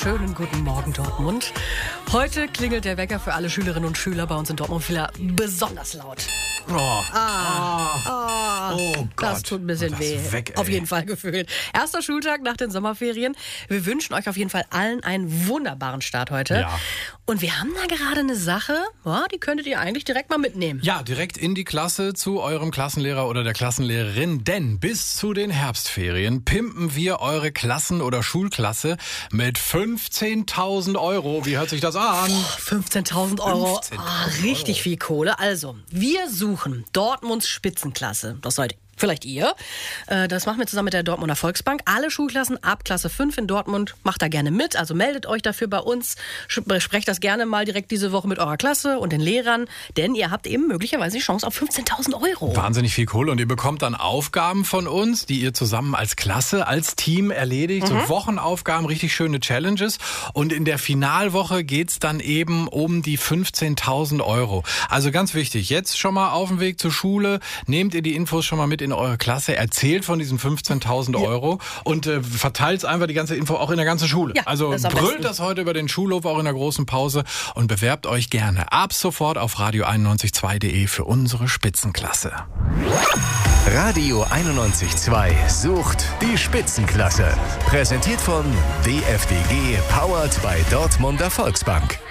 Schönen guten Morgen, Dortmund. Heute klingelt der Wecker für alle Schülerinnen und Schüler bei uns in Dortmund wieder besonders laut. Oh Gott. Das tut ein bisschen weh. Weg, auf jeden Fall gefühlt. Erster Schultag nach den Sommerferien. Wir wünschen euch auf jeden Fall allen einen wunderbaren Start heute. Ja. Und wir haben da gerade eine Sache, die könntet ihr eigentlich direkt mal mitnehmen. Ja, direkt in die Klasse zu eurem Klassenlehrer oder der Klassenlehrerin. Denn bis zu den Herbstferien pimpen wir eure Klassen- oder Schulklasse mit 15.000 Euro. Wie hört sich das an? 15.000 Euro. 15.000 richtig viel Kohle. Also, wir suchen Dortmunds Spitzenklasse. Das seid vielleicht ihr. Das machen wir zusammen mit der Dortmunder Volksbank. Alle Schulklassen ab Klasse 5 in Dortmund, macht da gerne mit. Also meldet euch dafür bei uns. Besprecht das gerne mal direkt diese Woche mit eurer Klasse und den Lehrern. Denn ihr habt eben möglicherweise die Chance auf 15.000 Euro. Wahnsinnig viel Kohle. Und ihr bekommt dann Aufgaben von uns, die ihr zusammen als Klasse, als Team erledigt. So Wochenaufgaben, richtig schöne Challenges. Und in der Finalwoche geht's dann eben um die 15.000 Euro. Also ganz wichtig, jetzt schon mal auf dem Weg zur Schule. Nehmt ihr die Infos schon mal mit in eure Klasse, erzählt von diesen 15.000 Euro und verteilt einfach die ganze Info auch in der ganzen Schule. Ja, also brüllt das heute über den Schulhof, auch in der großen Pause, und bewerbt euch gerne ab sofort auf radio912.de für unsere Spitzenklasse. Radio 91.2 sucht die Spitzenklasse. Präsentiert von DFDG, powered by Dortmunder Volksbank.